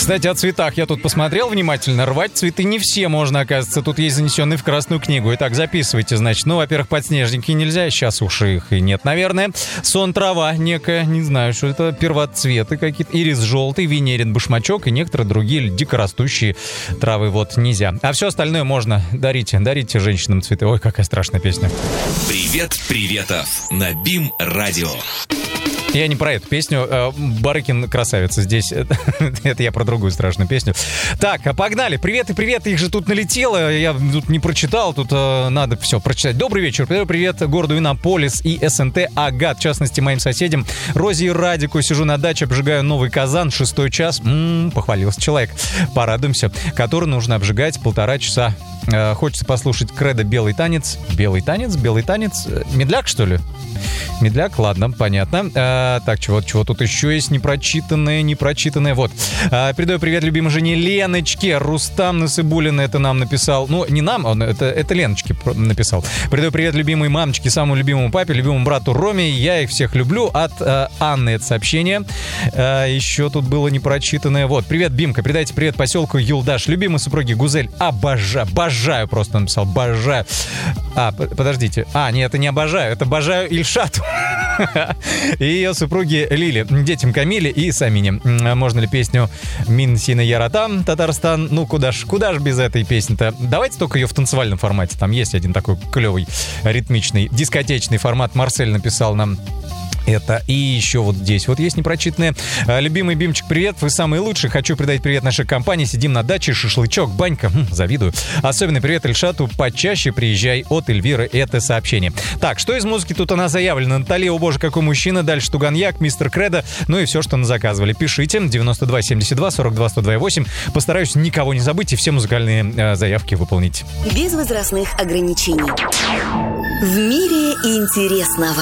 Кстати, о цветах я тут посмотрел внимательно. Рвать цветы не все можно, оказывается. Тут есть занесенные в Красную книгу. Итак, записывайте, значит. Ну, во-первых, подснежники нельзя. Сейчас уж их и нет, наверное. Сон-трава некая. Не знаю, что это. Первоцветы какие-то. Ирис желтый, венерин башмачок и некоторые другие дикорастущие травы. Вот, нельзя. А все остальное можно. Дарите женщинам цветы. Ой, какая страшная песня. Привет, приветов на БИМ-радио. Я не про эту песню. Барыкин красавица здесь. Это я про другую страшную песню. Так, погнали. Привет и привет. Их же тут налетело. Я тут не прочитал. Тут надо все прочитать. Добрый вечер. Привет городу Иннополис и СНТ Агат. В частности, моим соседям Розе и Радику. Сижу на даче, обжигаю новый казан. 6 час. Похвалился человек. Порадуемся. Который нужно обжигать 1,5 часа. Хочется послушать Кредо «Белый танец». Белый танец? Медляк, что ли? Медляк, ладно, понятно. Так, чего тут еще есть непрочитанное. Вот. Передаю привет любимой жене Леночке. Рустам Насыбулин это нам написал. Ну, не нам, это Леночке написал. Передаю привет любимой мамочке, самому любимому папе, любимому брату Роме. Я их всех люблю. От Анны это сообщение. Еще тут было непрочитанное. Вот, привет, Бимка. Передайте привет поселку Юлдаш. Любимой супруги Гузель. Обожаю просто написал. Обожаю. Подождите. Нет, это не обожаю. Это обожаю Ильшату. И ее супруги Лили, детям Камиле и Самине. Можно ли песню «Мин Сина Яратам», Татарстан? Ну, куда ж без этой песни-то? Давайте только ее в танцевальном формате. Там есть один такой клевый, ритмичный, дискотечный формат. Марсель написал нам это. И еще вот здесь вот есть непрочитанное. Любимый Бимчик, привет, вы самые лучшие. Хочу передать привет нашей компании. Сидим на даче, шашлычок, банька. Завидую. Особенный привет Ильшату. Почаще приезжай от Эльвиры. Это сообщение. Так, что из музыки тут у нас заявлено? Наталья, о боже, какой мужчина. Дальше Туганьяк, мистер Кредо. Ну и все, что заказывали. Пишите. 92 72 42 128. Постараюсь никого не забыть и все музыкальные заявки выполнить. Без возрастных ограничений. В мире интересного.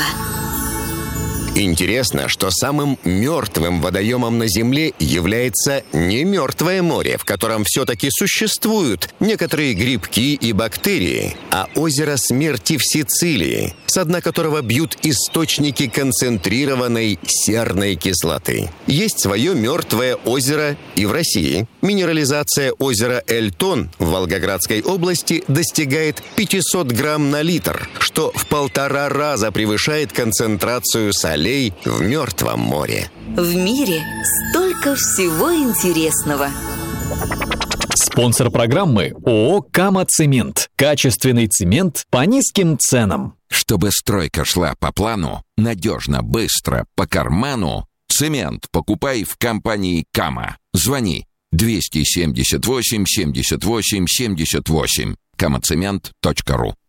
Интересно, что самым мертвым водоемом на Земле является не мертвое море, в котором все-таки существуют некоторые грибки и бактерии, а озеро Смерти в Сицилии, с дна которого бьют источники концентрированной серной кислоты. Есть свое мертвое озеро и в России. Минерализация озера Эльтон в Волгоградской области достигает 500 грамм на литр, что в 1,5 раза превышает концентрацию солей в Мертвом море. В мире столько всего интересного. Спонсор программы ООО «Кама-Цемент». Качественный цемент по низким ценам. Чтобы стройка шла по плану, надежно, быстро, по карману, цемент покупай в компании «Кама». Звони 278 78 78. kamacement.ru.